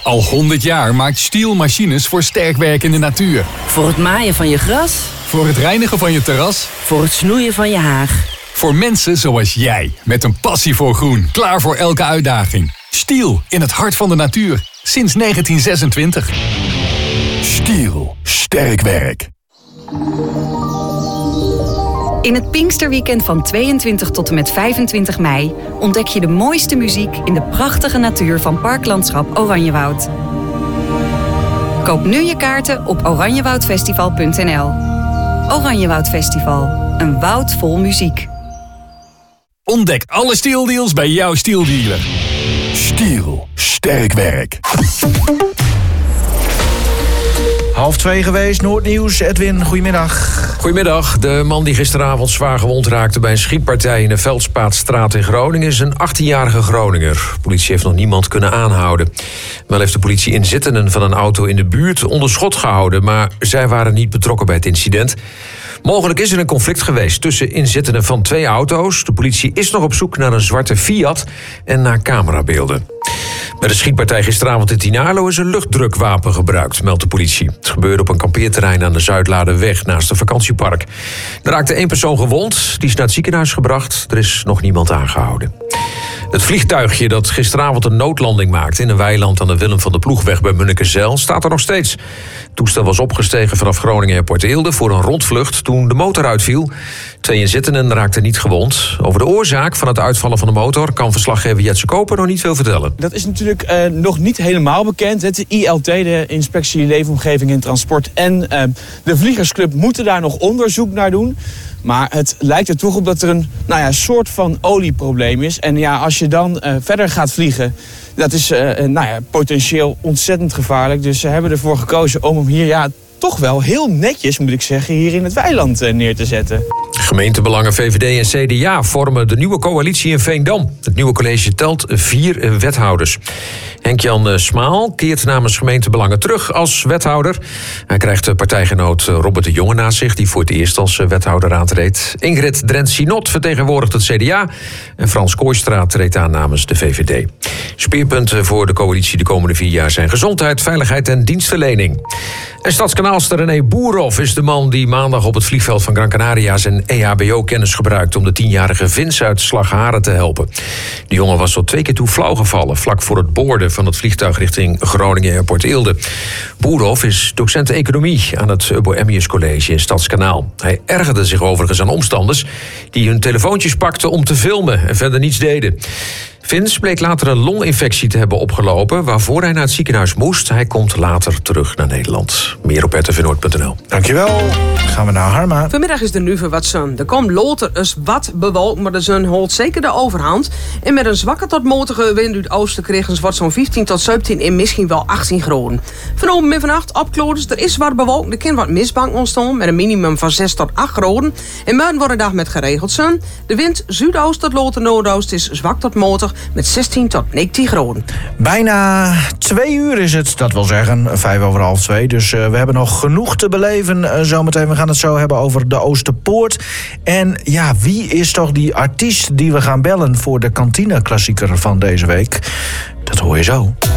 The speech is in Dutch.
Al 100 jaar maakt Stihl machines voor sterk werkende natuur. Voor het maaien van je gras. Voor het reinigen van je terras. Voor het snoeien van je haag. Voor mensen zoals jij, met een passie voor groen. Klaar voor elke uitdaging. Stihl, in het hart van de natuur. Sinds 1926. Stihl, sterk werk. In het Pinksterweekend van 22 tot en met 25 mei... ontdek je de mooiste muziek in de prachtige natuur van Parklandschap Oranjewoud. Koop nu je kaarten op oranjewoudfestival.nl. Oranjewoud Festival, een woud vol muziek. Ontdek alle Stihl-deals bij jouw Stihl-dealer. Stihl, sterk werk. 1:30 geweest, Noordnieuws. Edwin, goedemiddag. Goedemiddag. De man die gisteravond zwaar gewond raakte bij een schietpartij in de Veldspaatstraat in Groningen is een 18-jarige Groninger. De politie heeft nog niemand kunnen aanhouden. Wel heeft de politie inzittenden van een auto in de buurt onder schot gehouden, maar zij waren niet betrokken bij het incident. Mogelijk is er een conflict geweest tussen inzittenden van 2 auto's. De politie is nog op zoek naar een zwarte Fiat en naar camerabeelden. Bij de schietpartij gisteravond in Tinarlo is een luchtdrukwapen gebruikt, meldt de politie. Het gebeurde op een kampeerterrein aan de Zuidlaarderweg naast een vakantiepark. Er raakte 1 persoon gewond, die is naar het ziekenhuis gebracht. Er is nog niemand aangehouden. Het vliegtuigje dat gisteravond een noodlanding maakte in een weiland aan de Willem van de Ploegweg bij Munnekezijl staat er nog steeds. Het toestel was opgestegen vanaf Groningen Airport Eelde voor een rondvlucht toen de motor uitviel. 2 inzittenden raakten niet gewond. Over de oorzaak van het uitvallen van de motor kan verslaggever Jetse Koper nog niet veel vertellen. Dat is natuurlijk nog niet helemaal bekend. Het ILT, de Inspectie Leefomgeving en Transport en de Vliegersclub moeten daar nog onderzoek naar doen. Maar het lijkt er toch op dat er een soort van olieprobleem is. En ja, als je dan verder gaat vliegen, dat is potentieel ontzettend gevaarlijk. Dus ze hebben ervoor gekozen om hem hier toch wel heel netjes, moet ik zeggen, hier in het weiland neer te zetten. Gemeentebelangen VVD en CDA vormen de nieuwe coalitie in Veendam. Het nieuwe college telt 4 wethouders. Henk-Jan Smaal keert namens Gemeentebelangen terug als wethouder. Hij krijgt partijgenoot Robert de Jonge naast zich, die voor het eerst als wethouder aantreedt. Ingrid Drent-Sinot vertegenwoordigt het CDA. En Frans Kooistra treedt aan namens de VVD. Speerpunten voor de coalitie de komende 4 jaar zijn gezondheid, veiligheid en dienstverlening. En stadskanaalster René Boerhoff is de man die maandag op het vliegveld van Gran Canaria zijn EHBO-kennis gebruikt om de 10-jarige Vins uit Slagharen te helpen. De jongen was tot 2 keer toe flauw gevallen vlak voor het boorden van het vliegtuig richting Groningen Airport Eelde. Boerhoff is docent economie aan het Ubbo Emmius College in Stadskanaal. Hij ergerde zich overigens aan omstanders die hun telefoontjes pakten om te filmen en verder niets deden. Vins bleek later een longinfectie te hebben opgelopen, waarvoor hij naar het ziekenhuis moest. Hij komt later terug naar Nederland. Meer op rtvnoord.nl. Dankjewel. Gaan we naar Harma. Vanmiddag is er nu weer wat zon. Er komt later eens wat bewolkt, maar de zon houdt zeker de overhand. En met een zwakke tot matige wind uit het oosten kregen wordt zo'n 15 tot 17 en misschien wel 18 graden. Vanavond en vannacht opkloders. Er is wat bewolkt. Er kan wat mistbank ontstaan met een minimum van 6 tot 8 graden. En morgen wordt een dag met geregeld zon. De wind zuidoost tot later noordoost is zwak tot matig met 16 tot 19 graden. Bijna 2 uur is het, dat wil zeggen 1:05. Dus we hebben nog genoeg te beleven zometeen. We gaan het zo hebben over de Oosterpoort. En ja, wie is toch die artiest die we gaan bellen voor de kantineklassieker van deze week? Dat hoor je zo.